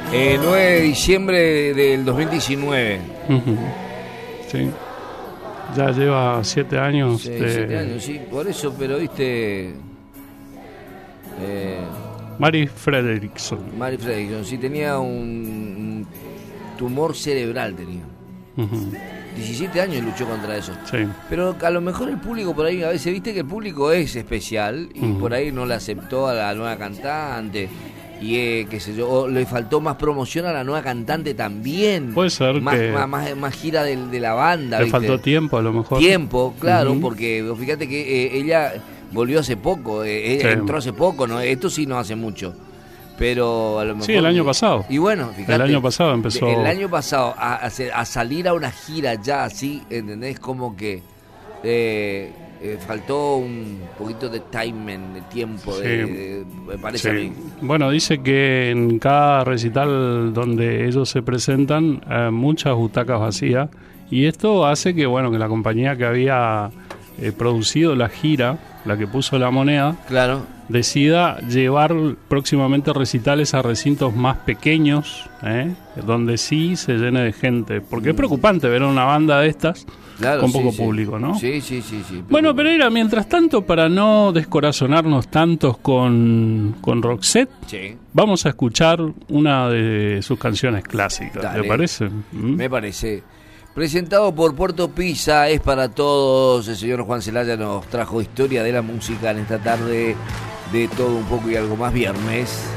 9 de diciembre del 2019. Sí. Ya lleva 7 años. Sí, 7 años, sí, por eso, pero viste... Mary Fredriksson, sí, tenía un tumor cerebral, tenía. 17 años luchó contra eso. Sí. Pero a lo mejor el público por ahí, a veces viste que el público es especial y por ahí no le aceptó a la nueva cantante. Y qué sé yo, o le faltó más promoción a la nueva cantante también. Puede ser más, que más gira de la banda. Le ¿viste? faltó tiempo a lo mejor. Tiempo, claro, porque fíjate que ella volvió hace poco, ella entró hace poco, ¿no? Esto sí no hace mucho. Pero a lo mejor... Sí, el año pasado. Y bueno, fíjate. El año pasado empezó... El año pasado a salir a una gira ya así, ¿entendés? Como que... faltó un poquito de timing, de tiempo, me parece a mí. Bueno, dice que en cada recital donde ellos se presentan, muchas butacas vacías, y esto hace que, bueno, que la compañía que había producido la gira, la que puso la moneda, claro, decida llevar próximamente recitales a recintos más pequeños, donde sí se llene de gente, porque es preocupante ver a una banda de estas con poco público, ¿no? Sí. Bueno, Pereira, mientras tanto, para no descorazonarnos tantos con Roxette, vamos a escuchar una de sus canciones clásicas. Dale. ¿Te parece? Me parece. Presentado por Puerto Pizza, es para todos. El señor Juan Celaya nos trajo historia de la música en esta tarde de todo un poco y algo más viernes.